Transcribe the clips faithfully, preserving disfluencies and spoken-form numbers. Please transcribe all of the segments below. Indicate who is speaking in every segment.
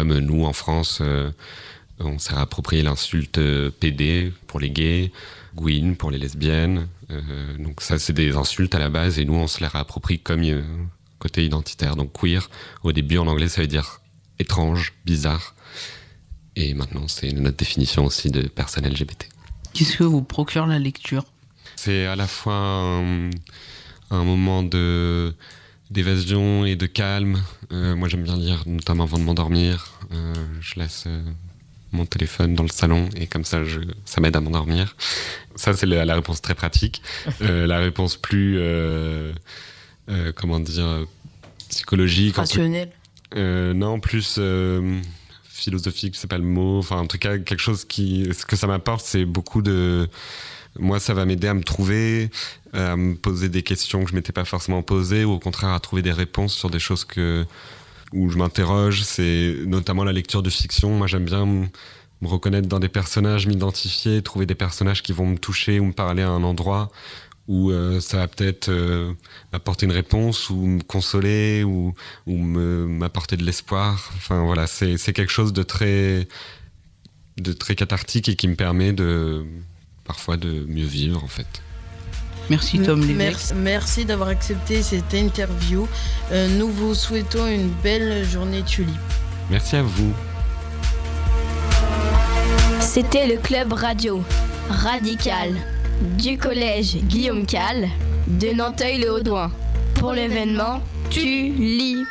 Speaker 1: comme nous en France, euh, on s'est approprié l'insulte P D pour les gays, Gwyn pour les lesbiennes. Euh, donc ça, c'est des insultes à la base et nous, on se les réapproprie comme euh, côté identitaire. Donc queer, au début en anglais, ça veut dire étrange, bizarre. Et maintenant, c'est notre définition aussi de personne L G B T.
Speaker 2: Qu'est-ce que vous procure la lecture ?
Speaker 1: C'est à la fois un, un moment de, d'évasion et de calme. Euh, moi, j'aime bien lire, notamment avant de m'endormir. Euh, je laisse euh, mon téléphone dans le salon et comme ça, je, ça m'aide à m'endormir. Ça, c'est la, la réponse très pratique. Euh, la réponse plus, euh, euh, comment dire, psychologique.
Speaker 2: Rationnelle.
Speaker 1: Euh, non, plus... Euh, philosophique, c'est pas le mot, enfin en tout cas quelque chose qui, ce que ça m'apporte, c'est beaucoup de, moi ça va m'aider à me trouver, à me poser des questions que je m'étais pas forcément posées, ou au contraire à trouver des réponses sur des choses que, où je m'interroge. C'est notamment la lecture de fiction. Moi j'aime bien me, me reconnaître dans des personnages, m'identifier, trouver des personnages qui vont me toucher ou me parler à un endroit où euh, ça va peut-être euh, m'apporter une réponse ou me consoler ou, ou me, m'apporter de l'espoir. Enfin voilà, c'est, c'est quelque chose de très, de très cathartique et qui me permet de, parfois de mieux vivre en fait.
Speaker 2: Merci Tom Lévesque.
Speaker 3: Merci, merci d'avoir accepté cette interview. Euh, nous vous souhaitons une belle journée Tulipe.
Speaker 1: Merci à vous.
Speaker 4: C'était le Club Radio Radical du collège Guillaume Calle de Nanteuil-le-Haudouin pour l'événement Tulipe.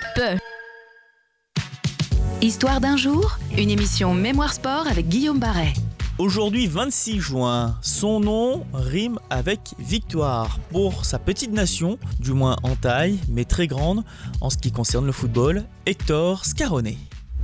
Speaker 5: Histoire d'un jour, une émission Mémoire Sport avec Guillaume Barret.
Speaker 6: Aujourd'hui vingt-six juin, son nom rime avec victoire pour sa petite nation, du moins en taille, mais très grande en ce qui concerne le football, Hector Scarone.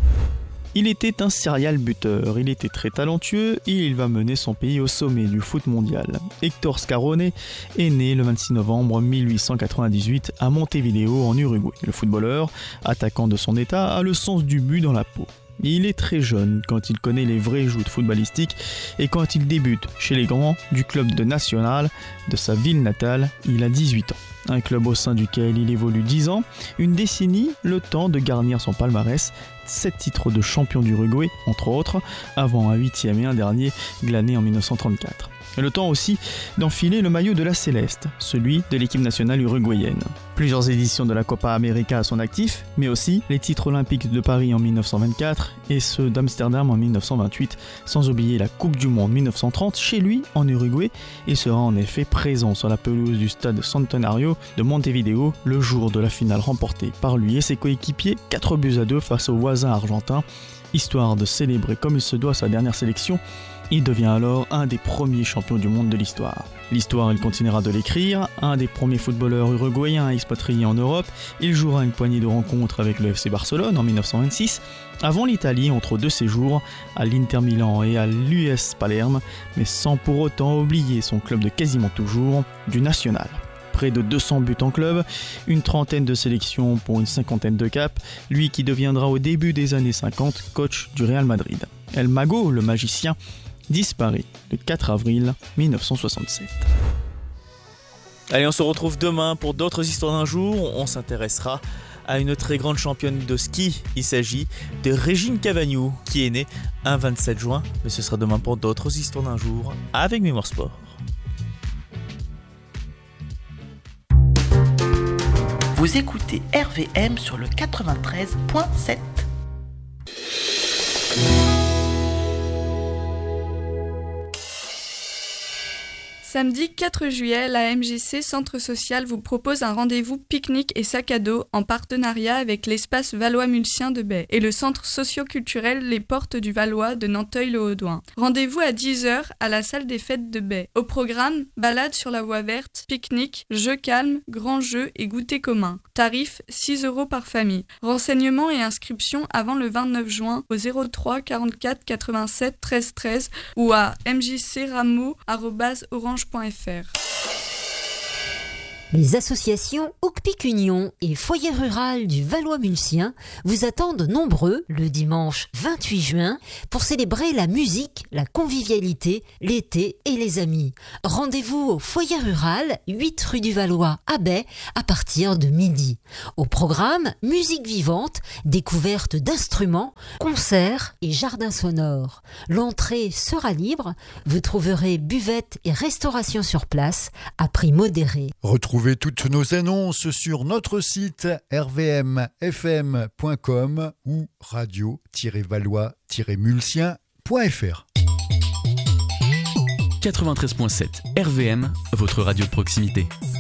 Speaker 7: Il était un serial buteur, il était très talentueux et il va mener son pays au sommet du foot mondial. Hector Scarone est né le vingt-six novembre mille huit cent quatre-vingt-dix-huit à Montevideo en Uruguay. Le footballeur, attaquant de son état, a le sens du but dans la peau. Il est très jeune quand il connaît les vrais joutes footballistiques et quand il débute chez les grands du club de Nacional de sa ville natale, il a dix-huit ans. Un club au sein duquel il évolue dix ans, une décennie, le temps de garnir son palmarès, sept titres de champion d'Uruguay, entre autres, avant un huitième et un dernier glané en dix-neuf cent trente-quatre. Et le temps aussi d'enfiler le maillot de la Céleste, celui de l'équipe nationale uruguayenne. Plusieurs éditions de la Copa América à son actif, mais aussi les titres olympiques de Paris en dix-neuf cent vingt-quatre et ceux d'Amsterdam en dix-neuf cent vingt-huit, sans oublier la Coupe du Monde dix-neuf cent trente chez lui en Uruguay. Il sera en effet présent sur la pelouse du stade Centenario de Montevideo le jour de la finale remportée par lui et ses coéquipiers, quatre buts à deux face aux voisins argentins. Histoire de célébrer comme il se doit sa dernière sélection, il devient alors un des premiers champions du monde de l'histoire. L'histoire, il continuera de l'écrire. Un des premiers footballeurs uruguayens expatriés en Europe, il jouera une poignée de rencontres avec le F C Barcelone en dix-neuf cent vingt-six, avant l'Italie entre deux séjours à l'Inter Milan et à l'U S Palerme, mais sans pour autant oublier son club de quasiment toujours, du Nacional. Près de deux cents buts en club, une trentaine de sélections pour une cinquantaine de caps, lui qui deviendra au début des années cinquante coach du Real Madrid. El Mago, le magicien, disparaît le quatre avril dix-neuf cent soixante-sept.
Speaker 6: Allez, on se retrouve demain pour d'autres histoires d'un jour. On s'intéressera à une très grande championne de ski. Il s'agit de Régine Cavagnou, qui est née un vingt-sept juin. Mais ce sera demain pour d'autres histoires d'un jour avec Mémoire Sport.
Speaker 8: Vous écoutez R V M sur le quatre-vingt-treize virgule sept.
Speaker 9: Samedi quatre juillet, la M J C Centre Social vous propose un rendez-vous pique-nique et sac à dos en partenariat avec l'espace Valois-Mulcien de Baie et le centre socio-culturel Les Portes du Valois de Nanteuil-le-Haudouin. Rendez-vous à dix heures à la salle des fêtes de Baie. Au programme, balade sur la voie verte, pique-nique, jeux calmes, grands jeux et goûter commun. Tarif six euros par famille. Renseignements et inscriptions avant le vingt-neuf juin au zéro trois quarante-quatre quatre-vingt-sept treize treize ou à m j c rameau arobase orange point f r.
Speaker 10: Les associations Oukpic-Union et Foyer Rural du Valois-Mulcien vous attendent nombreux le dimanche vingt-huit juin pour célébrer la musique, la convivialité, l'été et les amis. Rendez-vous au Foyer Rural, huit rue du Valois à Baie à partir de midi. Au programme, musique vivante, découverte d'instruments, concerts et jardins sonores. L'entrée sera libre, vous trouverez buvette et restauration sur place à prix modéré.
Speaker 11: Retrouvez toutes nos annonces sur notre site r v m f m point com ou radio tiret valois tiret mulcien point f r.
Speaker 12: quatre-vingt-treize virgule sept R V M, votre radio de proximité.